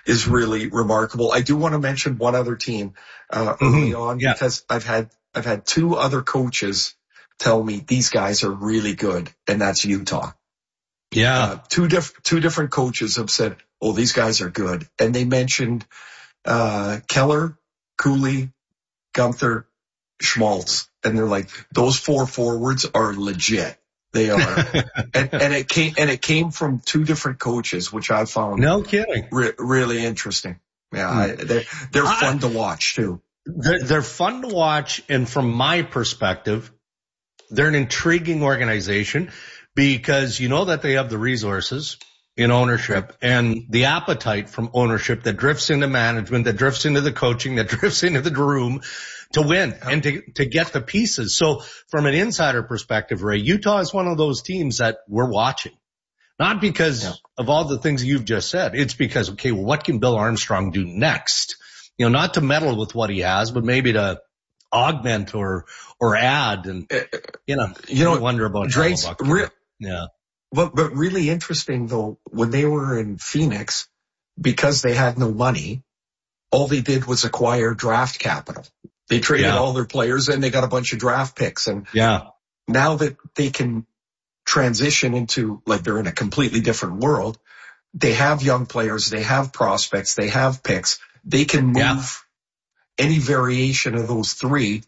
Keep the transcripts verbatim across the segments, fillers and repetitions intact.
is really remarkable. I do want to mention one other team uh, early mm-hmm. on yeah. because I've had I've had two other coaches tell me these guys are really good, and that's Utah. Yeah, uh, two different two different coaches have said, "Oh, these guys are good," and they mentioned uh, Keller, Cooley, Gunther, Schmaltz, and they're like, those four forwards are legit. They are, and, and it came and it came from two different coaches, which I found no kidding re- really interesting. Yeah, mm. I, they're they're I, fun to watch too. They're, they're fun to watch, and from my perspective, they're an intriguing organization because you know that they have the resources in ownership and the appetite from ownership that drifts into management, that drifts into the coaching, that drifts into the room to win and to, to get the pieces. So from an insider perspective, Ray, Utah is one of those teams that we're watching. Not because yeah. of all the things you've just said. It's because, okay, well, what can Bill Armstrong do next? You know, not to meddle with what he has, but maybe to augment or, or add. And, you know, you know, wonder about Drake's re- yeah. But, but really interesting though, when they were in Phoenix, because they had no money, all they did was acquire draft capital. They traded yeah. all their players and they got a bunch of draft picks. And yeah. now that they can transition into, like, they're in a completely different world, they have young players, they have prospects, they have picks. They can move yeah. any variation of those three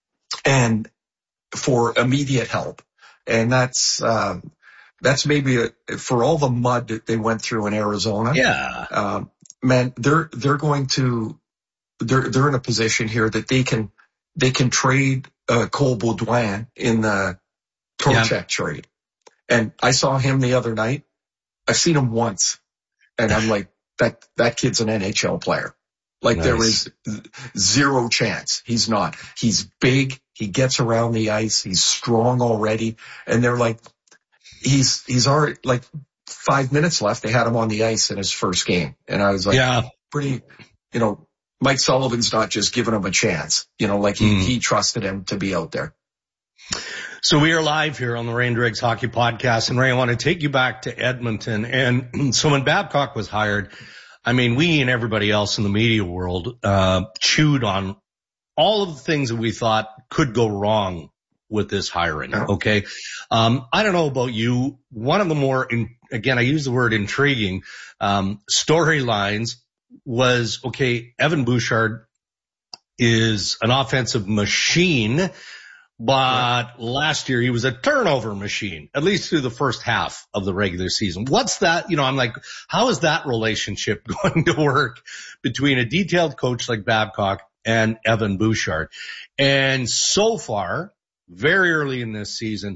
and for immediate help. And that's, um, that's maybe a, for all the mud that they went through in Arizona. Yeah. Um, man, they're, they're going to, they're, they're in a position here that they can, they can trade, uh, Cole Baudouin in the Torchek yeah. trade. And I saw him the other night. I've seen him once and I'm like, that, that kid's an N H L player. Like nice. There is zero chance he's not. He's big. He gets around the ice. He's strong already. And they're like, he's, he's already like five minutes left. They had him on the ice in his first game. And I was like, yeah. pretty, you know, Mike Sullivan's not just giving him a chance, you know, like he, mm. he trusted him to be out there. So we are live here on the Ray and Dregs Hockey Podcast. And Ray, I want to take you back to Edmonton. And so when Babcock was hired, I mean, we and everybody else in the media world, uh, chewed on all of the things that we thought could go wrong with this hiring. Okay. Um, I don't know about you. One of the more, in, again, I use the word intriguing, um, storylines was, okay, Evan Bouchard is an offensive machine, but yeah. last year he was a turnover machine, at least through the first half of the regular season. What's that? You know, I'm like, how is that relationship going to work between a detailed coach like Babcock and Evan Bouchard? And so far, very early in this season,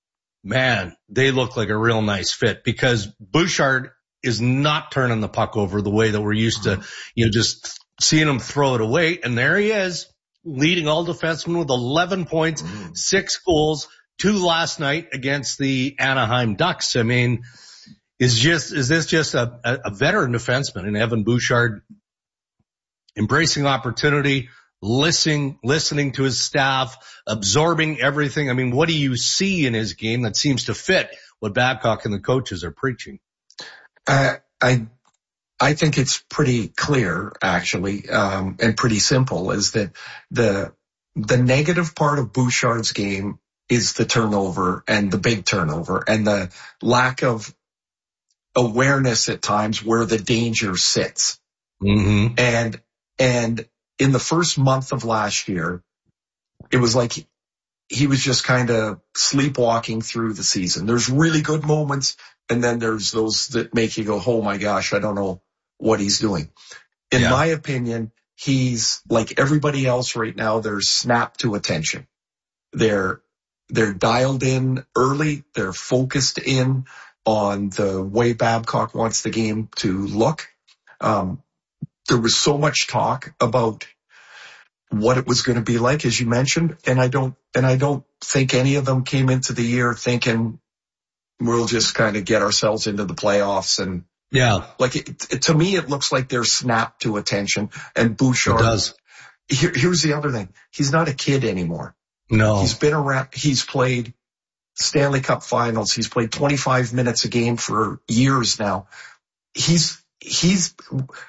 man, they look like a real nice fit because Bouchard is not turning the puck over the way that we're used to, you know, just seeing him throw it away. And there he is, leading all defensemen with eleven points, mm. six goals, two last night against the Anaheim Ducks. I mean, is just, is this just a, a veteran defenseman in Evan Bouchard embracing opportunity, listening, listening to his staff, absorbing everything? I mean, what do you see in his game that seems to fit what Babcock and the coaches are preaching? Uh, I, I think it's pretty clear, actually, um, and pretty simple, is that the, the negative part of Bouchard's game is the turnover and the big turnover and the lack of awareness at times where the danger sits. Mm-hmm. And, and in the first month of last year, it was like he, he was just kind of sleepwalking through the season. There's really good moments, and then there's those that make you go, oh my gosh, I don't know what he's doing. In yeah. my opinion, he's like everybody else right now. They're snapped to attention. They're, they're dialed in early. They're focused in on the way Babcock wants the game to look. Um, there was so much talk about what it was going to be like, as you mentioned. And I don't, and I don't think any of them came into the year thinking we'll just kind of get ourselves into the playoffs. And yeah, like it, it, to me, it looks like they're snapped to attention. And Bouchard, it does. Here, here's the other thing. He's not a kid anymore. No, he's been around. He's played Stanley Cup finals. He's played twenty-five minutes a game for years now. He's, he's,